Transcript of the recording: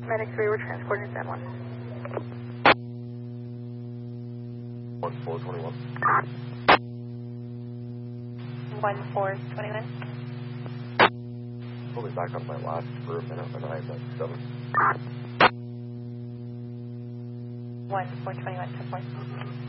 Medic 3, we're transporting San Juan. 1421. 1421. Pull me back on my last for a minute and I'm at 7. 1421 to 4.